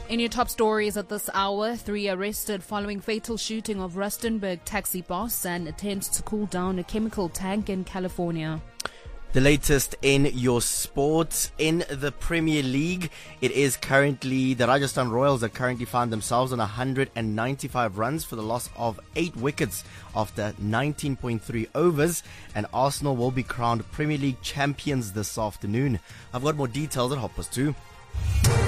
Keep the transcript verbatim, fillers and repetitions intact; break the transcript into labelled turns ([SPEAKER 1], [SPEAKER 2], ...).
[SPEAKER 1] In your top stories at this hour, three arrested following fatal shooting of Rustenburg taxi boss and attempts to cool down a chemical tank in California.
[SPEAKER 2] The latest in your sports in the Premier League. It is currently the Rajasthan Royals that currently found themselves on one hundred ninety-five runs for the loss of eight wickets after nineteen point three overs, and Arsenal will be crowned Premier League champions this afternoon. I've got more details at half past two.